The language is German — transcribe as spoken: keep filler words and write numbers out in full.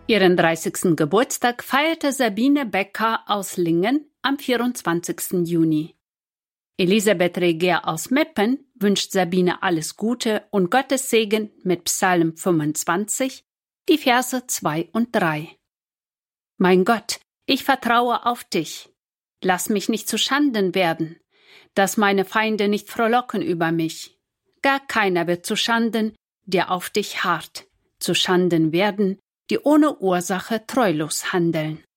Ihren dreißigsten Geburtstag feierte Sabine Becker aus Lingen am vierundzwanzigsten Juni. Elisabeth Reger aus Meppen wünscht Sabine alles Gute und Gottes Segen mit Psalm fünfundzwanzig, die Verse zwei und drei. Mein Gott, ich vertraue auf dich. Lass mich nicht zu Schanden werden, dass meine Feinde nicht frohlocken über mich. Gar keiner wird zu Schanden, der auf dich harrt, zu Schanden werden, die ohne Ursache treulos handeln.